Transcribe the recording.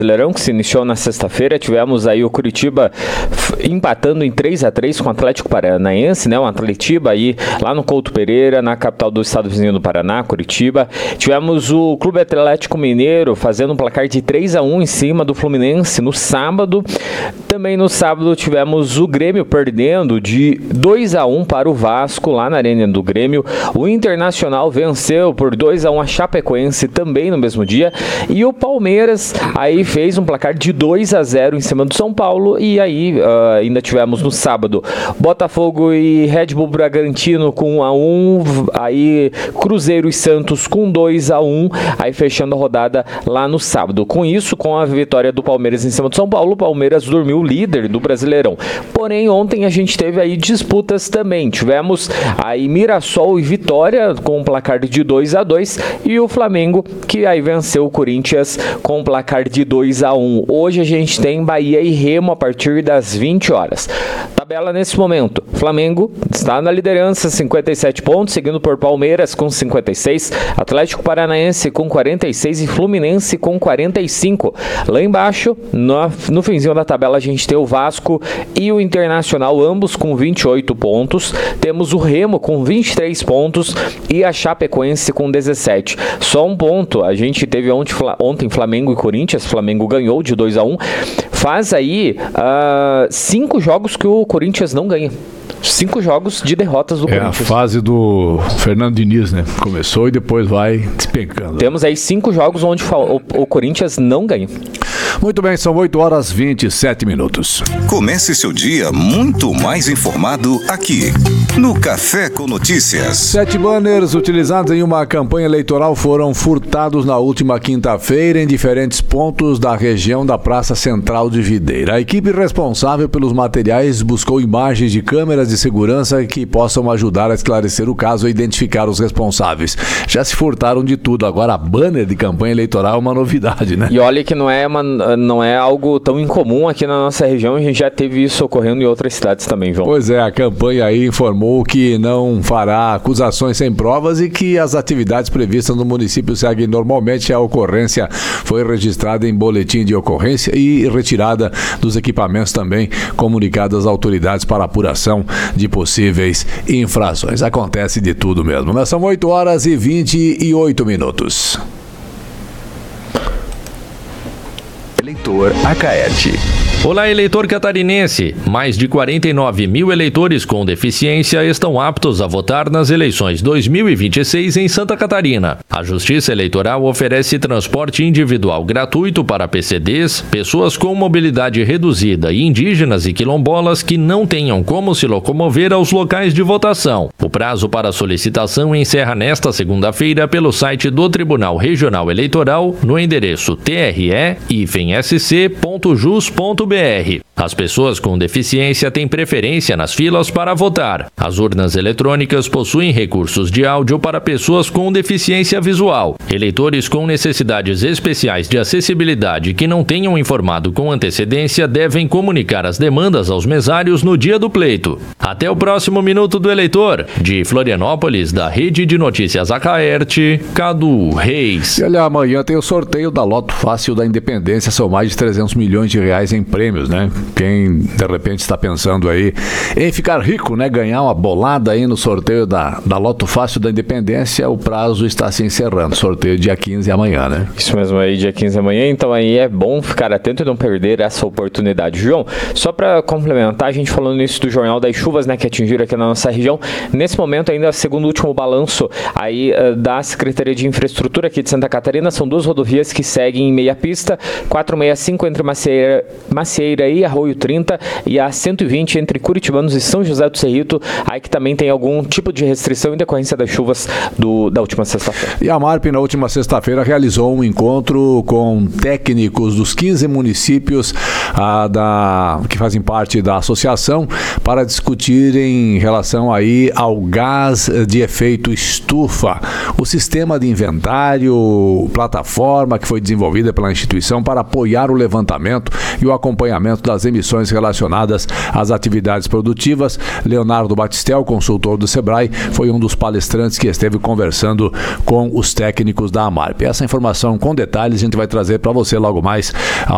Brasileirão, que se iniciou na sexta-feira. Tivemos aí o Curitiba empatando em 3-3 com o Atlético Paranaense, né? O Atletiba aí lá no Couto Pereira, na capital do estado vizinho do Paraná, Curitiba. Tivemos o Clube Atlético Mineiro fazendo um placar de 3-1 em cima do Fluminense no sábado. Também no sábado tivemos o Grêmio perdendo de 2-1 para o Vasco lá na Arena do Grêmio. O Internacional venceu por 2-1 a Chapecoense também no mesmo dia. E o Palmeiras aí fez um placar de 2-0 em cima do São Paulo. E aí ainda tivemos no sábado Botafogo e Red Bull Bragantino com 1-1. Aí Cruzeiro e Santos com 2-1. Aí fechando a rodada lá no sábado. Com isso, com a vitória do Palmeiras em cima do São Paulo, o Palmeiras dormiu líder do Brasileirão. Porém, ontem a gente teve aí disputas também. Tivemos aí Mirassol e Vitória com um placar de 2-2 e o Flamengo que aí venceu o Corinthians com um placar de 2-1. Hoje a gente tem Bahia e Remo a partir das 20 horas. Tabela nesse momento. Flamengo está na liderança, 57 pontos, seguindo por Palmeiras com 56, Atlético Paranaense com 46 e Fluminense com 45. Lá embaixo, no finzinho da tabela, a gente tem o Vasco e o Internacional, ambos com 28 pontos. Temos o Remo com 23 pontos e a Chapecoense com 17. Só um ponto, a gente teve ontem Flamengo e Corinthians, Flamengo ganhou de 2-1. Faz aí 5 jogos que o Corinthians não ganha. 5 jogos de derrotas do Corinthians. É a fase do Fernando Diniz, né? Começou e depois vai despencando. Temos aí 5 jogos onde o Corinthians não ganha. Muito bem, são 8h27. Comece seu dia muito mais informado aqui, no Café com Notícias. 7 banners utilizados em uma campanha eleitoral foram furtados na última quinta-feira em diferentes pontos da região da Praça Central de Videira. A equipe responsável pelos materiais buscou imagens de câmeras de segurança que possam ajudar a esclarecer o caso e identificar os responsáveis. Já se furtaram de tudo, agora a banner de campanha eleitoral é uma novidade, né? E olha que não é algo tão incomum aqui na nossa região, a gente já teve isso ocorrendo em outras cidades também, João. Pois é, a campanha aí informou que não fará acusações sem provas e que as atividades previstas no município seguem normalmente. A ocorrência foi registrada em boletim de ocorrência e retirada dos equipamentos também comunicadas às autoridades para apuração de possíveis infrações. Acontece de tudo mesmo. Mas são 8h28. Eleitor Acaerte. Olá, eleitor catarinense. Mais de 49 mil eleitores com deficiência estão aptos a votar nas eleições 2026 em Santa Catarina. A Justiça Eleitoral oferece transporte individual gratuito para PCDs, pessoas com mobilidade reduzida e indígenas e quilombolas que não tenham como se locomover aos locais de votação. O prazo para solicitação encerra nesta segunda-feira pelo site do Tribunal Regional Eleitoral no endereço tre-sc.jus.br. As pessoas com deficiência têm preferência nas filas para votar. As urnas eletrônicas possuem recursos de áudio para pessoas com deficiência visual. Eleitores com necessidades especiais de acessibilidade que não tenham informado com antecedência devem comunicar as demandas aos mesários no dia do pleito. Até o próximo Minuto do Eleitor. De Florianópolis, da Rede de Notícias Acaerte, Cadu Reis. E olha, amanhã tem o sorteio da Loto Fácil da Independência. São mais de 300 milhões de reais em prêmios, né? Quem de repente está pensando aí em ficar rico, né? Ganhar uma bolada aí no sorteio da Loto Fácil da Independência, o prazo está se encerrando. Sorteio dia 15 amanhã, né? Isso mesmo aí, dia 15 amanhã. Então aí é bom ficar atento e não perder essa oportunidade. João, só para complementar, a gente falando nisso do Jornal das Chuvas, né? Que atingiram aqui na nossa região. Nesse momento, ainda segundo o último balanço aí da Secretaria de Infraestrutura aqui de Santa Catarina, são 2 rodovias que seguem em meia pista, 465 entre Macieira e Arroio 30 e a 120 entre Curitibanos e São José do Cerrito, aí que também tem algum tipo de restrição em decorrência das chuvas da última sexta-feira. E a MARP na última sexta-feira realizou um encontro com técnicos dos 15 municípios que fazem parte da associação para discutir em relação aí ao gás de efeito estufa, o sistema de inventário, plataforma que foi desenvolvida pela instituição para apoiar o levantamento e o acompanhamento das emissões relacionadas às atividades produtivas. Leonardo Batistel, consultor do Sebrae, foi um dos palestrantes que esteve conversando com os técnicos da AMARP. Essa informação com detalhes a gente vai trazer para você logo mais